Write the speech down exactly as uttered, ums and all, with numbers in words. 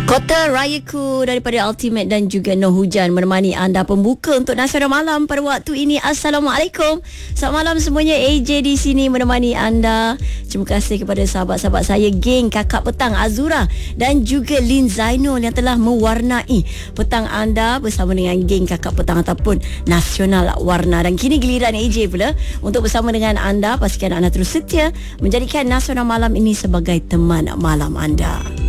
Kota Rayaku daripada Ultimate dan juga Noh Hujan menemani anda pembuka untuk Nasional Malam pada waktu ini. Assalamualaikum. Selamat malam semuanya. A J di sini menemani anda. Terima kasih kepada sahabat-sahabat saya, geng Kakak Petang Azura dan juga Lin Zainul yang telah mewarnai petang anda bersama dengan geng Kakak Petang ataupun Nasional Warna. Dan kini giliran A J pula untuk bersama dengan anda. Pastikan anda terus setia menjadikan Nasional Malam ini sebagai teman malam anda.